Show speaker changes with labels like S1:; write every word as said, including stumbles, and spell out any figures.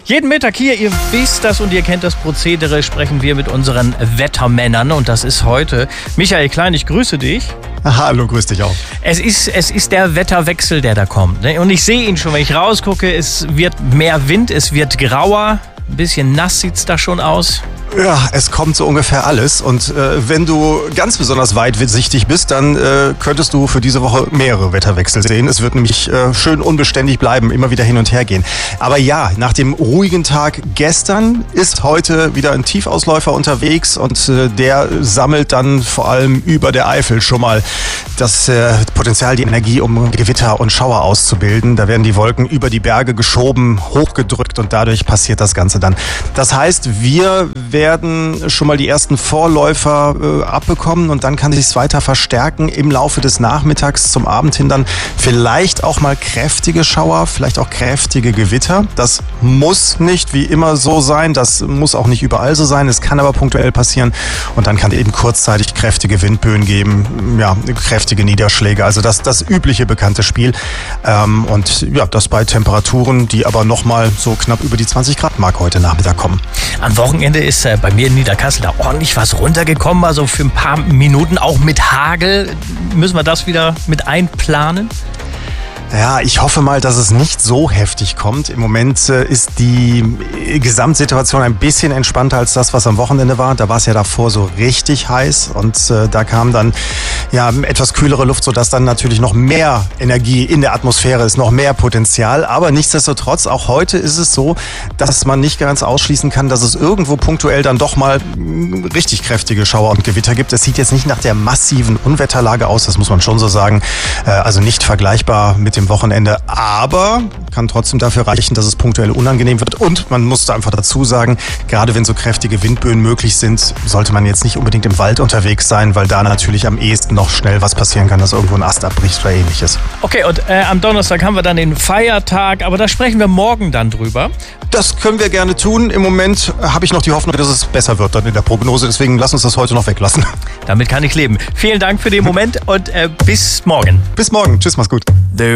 S1: Jeden Mittag hier, ihr wisst das und ihr kennt das Prozedere, sprechen wir mit unseren Wettermännern. Und das ist heute Michael Klein, ich grüße dich.
S2: Hallo, grüß dich auch.
S1: Es ist, es ist der Wetterwechsel, der da kommt. Ne? Und ich sehe ihn schon, wenn ich rausgucke, es wird mehr Wind, es wird grauer. Ein bisschen nass sieht's da schon aus.
S2: Ja, es kommt so ungefähr alles. Und äh, wenn du ganz besonders weitsichtig bist, dann äh, könntest du für diese Woche mehrere Wetterwechsel sehen. Es wird nämlich äh, schön unbeständig bleiben, immer wieder hin und her gehen. Aber ja, nach dem ruhigen Tag gestern ist heute wieder ein Tiefausläufer unterwegs und äh, der sammelt dann vor allem über der Eifel schon mal das äh, Potenzial, die Energie, um Gewitter und Schauer auszubilden. Da werden die Wolken über die Berge geschoben, hochgedrückt und dadurch passiert das Ganze dann. Das heißt, wir werden schon mal die ersten Vorläufer äh, abbekommen und dann kann sich es weiter verstärken im Laufe des Nachmittags zum Abend hin dann vielleicht auch mal kräftige Schauer, vielleicht auch kräftige Gewitter. Das muss nicht wie immer so sein, das muss auch nicht überall so sein, es kann aber punktuell passieren und dann kann es eben kurzzeitig kräftige Windböen geben, ja, kräftige Niederschläge, also das, das übliche bekannte Spiel ähm, und ja, das bei Temperaturen, die aber nochmal so knapp über die zwanzig Grad Mark heute Nachmittag kommen.
S1: Am Wochenende ist äh, bei mir in Niederkassel da ordentlich was runtergekommen, also für ein paar Minuten, auch mit Hagel. Müssen wir das wieder mit einplanen?
S2: Ja, ich hoffe mal, dass es nicht so heftig kommt. Im Moment äh, ist die Gesamtsituation ein bisschen entspannter als das, was am Wochenende war. Da war es ja davor so richtig heiß und äh, da kam dann ja etwas kühlere Luft, sodass dann natürlich noch mehr Energie in der Atmosphäre ist, noch mehr Potenzial. Aber nichtsdestotrotz, auch heute ist es so, dass man nicht ganz ausschließen kann, dass es irgendwo punktuell dann doch mal richtig kräftige Schauer und Gewitter gibt. Es sieht jetzt nicht nach der massiven Unwetterlage aus, das muss man schon so sagen. Äh, also nicht vergleichbar mit dem Wochenende, aber kann trotzdem dafür reichen, dass es punktuell unangenehm wird. Und man muss da einfach dazu sagen, gerade wenn so kräftige Windböen möglich sind, sollte man jetzt nicht unbedingt im Wald unterwegs sein, weil da natürlich am ehesten noch schnell was passieren kann, dass irgendwo ein Ast abbricht oder ähnliches.
S1: Okay, und äh, am Donnerstag haben wir dann den Feiertag, aber da sprechen wir morgen dann drüber.
S2: Das können wir gerne tun. Im Moment habe ich noch die Hoffnung, dass es besser wird dann in der Prognose. Deswegen lass uns das heute noch weglassen.
S1: Damit kann ich leben. Vielen Dank für den Moment und äh, bis morgen.
S2: Bis morgen. Tschüss, mach's gut.